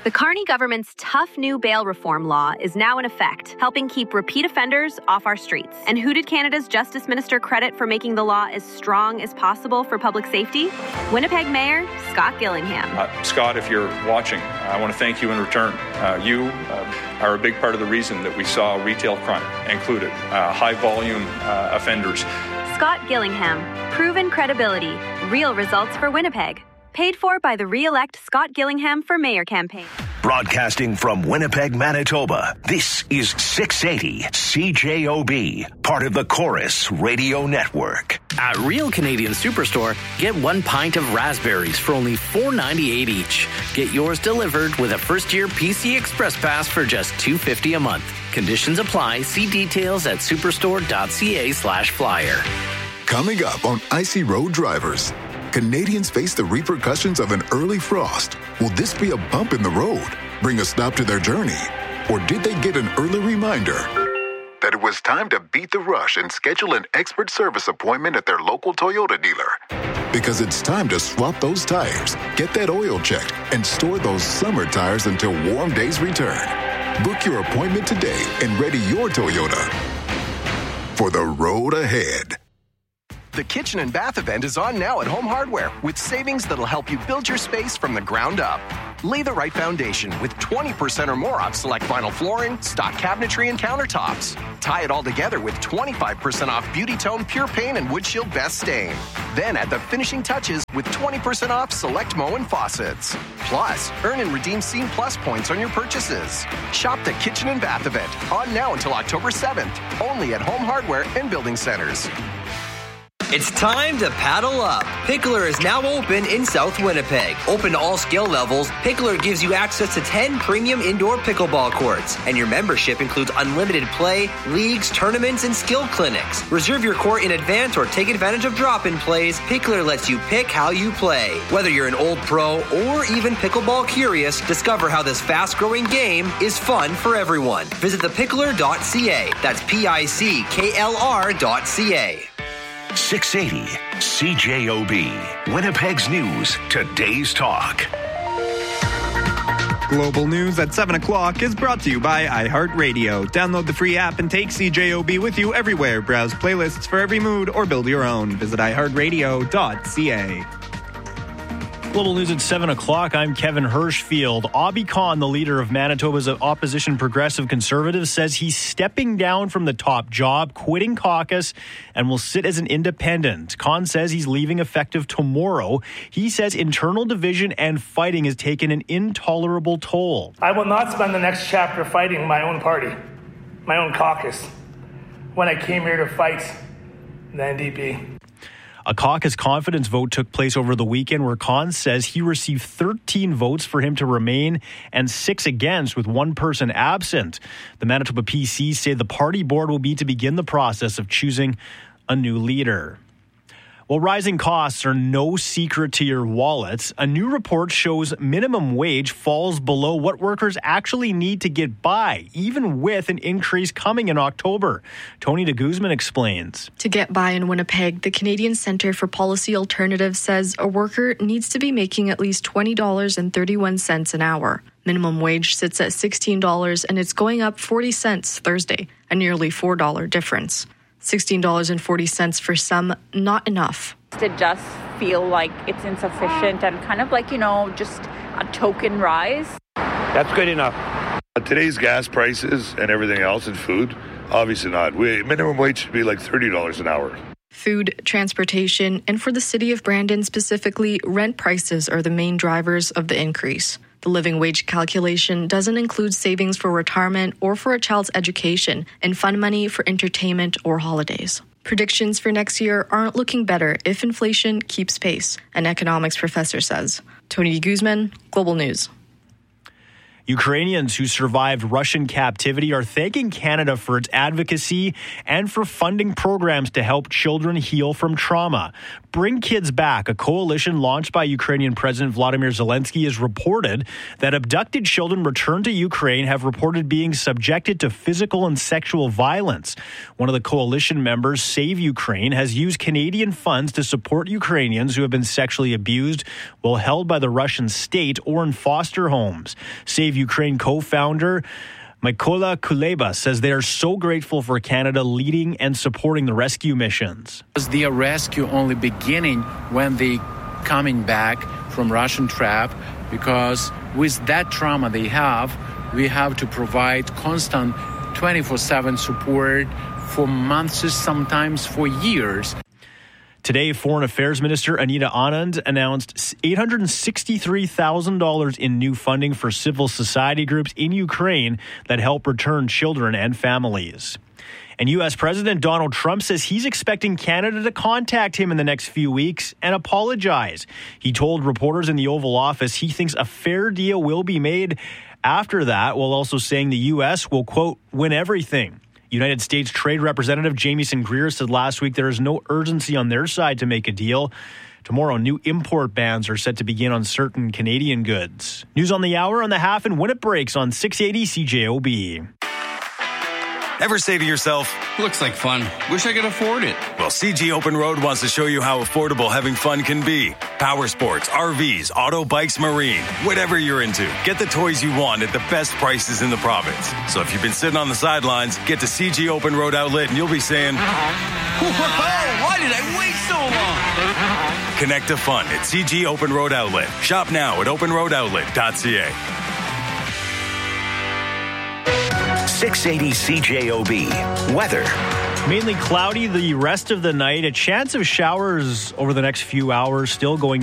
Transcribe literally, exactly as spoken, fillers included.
The Carney government's tough new bail reform law is now in effect, helping keep repeat offenders off our streets. And who did Canada's Justice Minister credit for making the law as strong as possible for public safety? Winnipeg Mayor Scott Gillingham. Uh, Scott, if you're watching, I want to thank you in return. Uh, you uh, are a big part of the reason that we saw retail crime included, uh, high-volume uh, offenders. Scott Gillingham, proven credibility, real results for Winnipeg. Paid for by the Re-elect Scott Gillingham for Mayor campaign. Broadcasting from Winnipeg, Manitoba, this is six eighty C J O B, part of the Chorus Radio Network. At Real Canadian Superstore, get one pint of raspberries for only four ninety-eight each. Get yours delivered with a first-year P C Express Pass for just two fifty a month. Conditions apply. See details at superstore.ca slash flyer. Coming up on Icy Road Drivers, Canadians face the repercussions of an early frost. Will this be a bump in the road, bring a stop to their journey? Or did they get an early reminder that it was time to beat the rush and schedule an expert service appointment at their local Toyota dealer? Because it's time to swap those tires, get that oil checked, and store those summer tires until warm days return. Book your appointment today and ready your Toyota for the road ahead. The Kitchen and Bath event is on now at Home Hardware with savings that'll help you build your space from the ground up. Lay the right foundation with twenty percent or more off select vinyl flooring, stock cabinetry, and countertops. Tie it all together with twenty-five percent off Beauty Tone Pure Paint and Wood Shield Best Stain. Then add the finishing touches with twenty percent off select Moen faucets. Plus, earn and redeem Scene Plus points on your purchases. Shop the Kitchen and Bath event on now until October seventh, only at Home Hardware and Building Centers. It's time to paddle up. Pickler is now open in South Winnipeg. Open to all skill levels, Pickler gives you access to ten premium indoor pickleball courts. And your membership includes unlimited play, leagues, tournaments, and skill clinics. Reserve your court in advance or take advantage of drop-in plays. Pickler lets you pick how you play. Whether you're an old pro or even pickleball curious, discover how this fast-growing game is fun for everyone. Visit the pickler dot c a. That's P I C K L R dot C A. six eighty C J O B, Winnipeg's News, today's talk. Global News at seven o'clock is brought to you by iHeartRadio. Download the free app and take C J O B with you everywhere. Browse playlists for every mood or build your own. Visit i heart radio dot c a. Global News at seven o'clock. I'm Kevin Hirschfield. Abhi Khan, the leader of Manitoba's opposition Progressive Conservatives, says he's stepping down from the top job, quitting caucus, and will sit as an independent. Khan says he's leaving effective tomorrow. He says internal division and fighting has taken an intolerable toll. I will not spend the next chapter fighting my own party, my own caucus, when I came here to fight the N D P. A caucus confidence vote took place over the weekend where Khan says he received thirteen votes for him to remain and six against, with one person absent. The Manitoba P C say the party board will be to begin the process of choosing a new leader. Well, rising costs are no secret to your wallets. A new report shows minimum wage falls below what workers actually need to get by, even with an increase coming in October. Tony de Guzman explains. To get by in Winnipeg, the Canadian Centre for Policy Alternatives says a worker needs to be making at least twenty dollars and thirty-one cents an hour. Minimum wage sits at sixteen dollars and it's going up forty cents Thursday, a nearly four dollars difference. sixteen dollars and forty cents for some, not enough. It does feel like it's insufficient and kind of like, you know, just a token rise. That's good enough. Today's gas prices and everything else and food, obviously not. We, minimum wage should be like thirty dollars an hour. Food, transportation, and for the city of Brandon specifically, rent prices are the main drivers of the increase. The living wage calculation doesn't include savings for retirement or for a child's education and fund money for entertainment or holidays. Predictions for next year aren't looking better if inflation keeps pace, an economics professor says. Tony Guzman, Global News. Ukrainians who survived Russian captivity are thanking Canada for its advocacy and for funding programs to help children heal from trauma. Bring Kids Back, a coalition launched by Ukrainian President Vladimir Zelensky, has reported that abducted children returned to Ukraine have reported being subjected to physical and sexual violence. One of the coalition members, Save Ukraine, has used Canadian funds to support Ukrainians who have been sexually abused while held by the Russian state or in foster homes. Save Ukraine co-founder Mykola Kuleba says they are so grateful for Canada leading and supporting the rescue missions. The rescue only beginning when they coming back from Russian trap, because with that trauma they have, we have to provide constant twenty-four seven support for months, sometimes for years. Today, Foreign Affairs Minister Anita Anand announced eight hundred sixty-three thousand dollars in new funding for civil society groups in Ukraine that help return children and families. And U S President Donald Trump says he's expecting Canada to contact him in the next few weeks and apologize. He told reporters in the Oval Office he thinks a fair deal will be made after that, while also saying the U S will, quote, win everything. United States Trade Representative Jamieson Greer said last week there is no urgency on their side to make a deal. Tomorrow, new import bans are set to begin on certain Canadian goods. News on the hour on the half and when it breaks on six eighty C J O B. Ever say to yourself, looks like fun. Wish I could afford it. Well, C G Open Road wants to show you how affordable having fun can be. Power sports, R Vs, auto bikes, marine, whatever you're into. Get the toys you want at the best prices in the province. So if you've been sitting on the sidelines, get to C G Open Road Outlet and you'll be saying, whoa, why did I wait so long? Connect to fun at C G Open Road Outlet. Shop now at open road outlet dot c a. six eighty C J O B. Weather. Mainly cloudy the rest of the night. A chance of showers over the next few hours, still going